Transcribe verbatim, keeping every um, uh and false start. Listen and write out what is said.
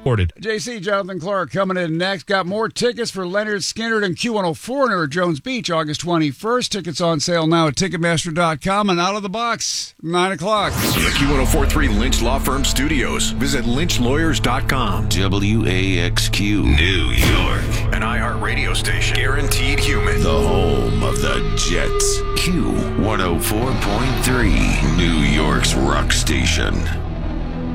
Ordered. J C, Jonathan Clark coming in next. Got more tickets for Leonard Skinner and Q one oh four near Jones Beach, August twenty-first. Tickets on sale now at Ticketmaster dot com and out of the box, nine o'clock. The Q one oh four point three Lynch Law Firm Studios. Visit lynch lawyers dot com. W A X Q, New York. An iHeart radio station. Guaranteed human. The home of the Jets. Q one oh four point three, New York's rock station.